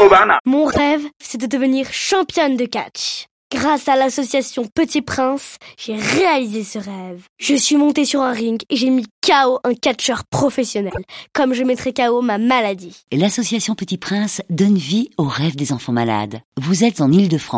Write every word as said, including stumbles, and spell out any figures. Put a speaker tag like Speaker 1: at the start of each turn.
Speaker 1: bana.
Speaker 2: Mon rêve, c'est de devenir championne de catch. Grâce à l'association Petit Prince, j'ai réalisé ce rêve. Je suis montée sur un ring et j'ai mis K O un catcheur professionnel, comme je mettrai K O ma maladie.
Speaker 3: L'association Petit Prince donne vie aux rêves des enfants malades. Vous êtes en Île-de-France.